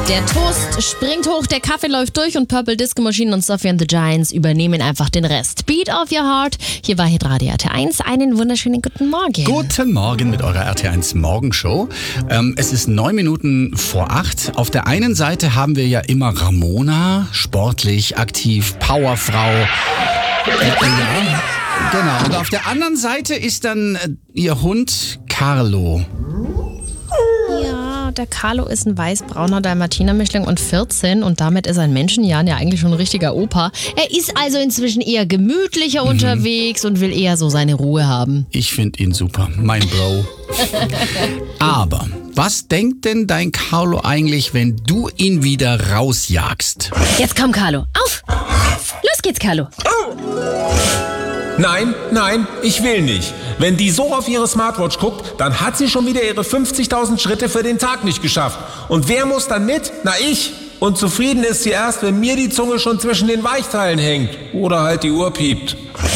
Der Toast springt hoch, der Kaffee läuft durch und Purple Disco Machine und Sophie and the Giants übernehmen einfach den Rest. Beat of your heart. Hier war Hitradio RT1. Einen wunderschönen guten Morgen. Guten Morgen mit eurer RT1 Morgenshow. Es ist 9 Minuten vor 8. Auf der einen Seite haben wir ja immer Ramona, sportlich, aktiv, Powerfrau. Ja, genau. Und auf der anderen Seite ist dann ihr Hund Carlo. Ja, der Carlo ist ein weiß-brauner Dalmatiner-Mischling und 14 und damit ist ein Menschenjahren ja eigentlich schon ein richtiger Opa. Er ist also inzwischen eher gemütlicher unterwegs und will eher so seine Ruhe haben. Ich finde ihn super, mein Bro. Aber was denkt denn dein Carlo eigentlich, wenn du ihn wieder rausjagst? Jetzt komm, Carlo, auf! Los geht's, Carlo. Nein, ich will nicht. Wenn die so auf ihre Smartwatch guckt, dann hat sie schon wieder ihre 50.000 Schritte für den Tag nicht geschafft. Und wer muss dann mit? Na, ich. Und zufrieden ist sie erst, wenn mir die Zunge schon zwischen den Weichteilen hängt. Oder halt die Uhr piept.